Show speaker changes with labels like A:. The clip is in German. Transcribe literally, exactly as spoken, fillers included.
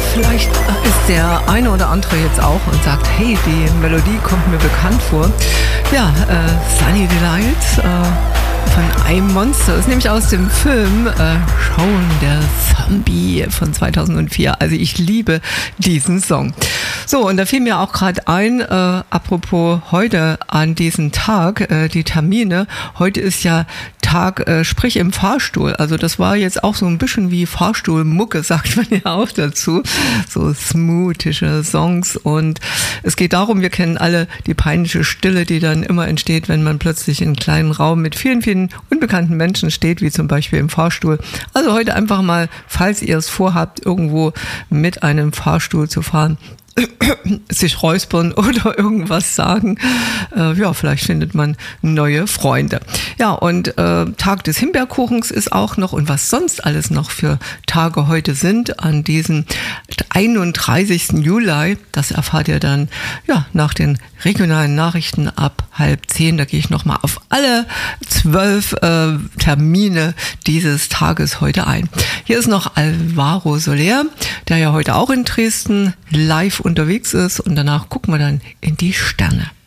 A: Vielleicht ist der eine oder andere jetzt auch und sagt, hey, die Melodie kommt mir bekannt vor. Ja, äh, Sunny Delight äh, von I'm Monster ist nämlich aus dem Film äh, Shaun der Zombie von zweitausendvier. Also ich liebe diesen Song. So, und da fiel mir auch gerade ein, äh, apropos heute an diesem Tag, äh, die Termine. Heute ist ja Tag, äh, sprich im Fahrstuhl. Also das war jetzt auch so ein bisschen wie Fahrstuhlmucke, sagt man ja auch dazu. So smoothige Songs. Und es geht darum, wir kennen alle die peinliche Stille, die dann immer entsteht, wenn man plötzlich in einem kleinen Raum mit vielen, vielen unbekannten Menschen steht, wie zum Beispiel im Fahrstuhl. Also heute einfach mal, falls ihr es vorhabt, irgendwo mit einem Fahrstuhl zu fahren, sich räuspern oder irgendwas sagen. Äh, ja, vielleicht findet man neue Freunde. Ja, und äh, Tag des Himbeerkuchens ist auch noch, und was sonst alles noch für Tage heute sind, an diesem einunddreißigsten Juli, das erfahrt ihr dann ja nach den regionalen Nachrichten ab halb zehn. Da gehe ich nochmal auf alle zwölf äh, Termine dieses Tages heute ein. Hier ist noch Alvaro Soler, der ja heute auch in Dresden live unterwegs ist, und danach gucken wir dann in die Sterne.